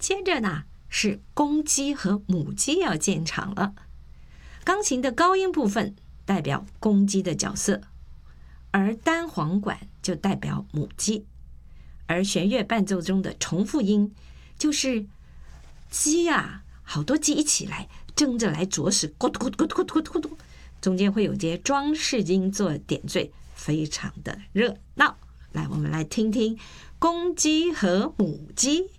接着呢是公鸡和母鸡要进场了。钢琴的高音部分代表公鸡的角色，而单簧管就代表母鸡，而弦乐伴奏中的重复音就是鸡啊，好多鸡一起来争着来啄食，咕嘟咕嘟咕嘟咕嘟咕嘟咕嘟，中间会有些装饰音做点缀，非常的热闹。来，我们来听听公鸡和母鸡。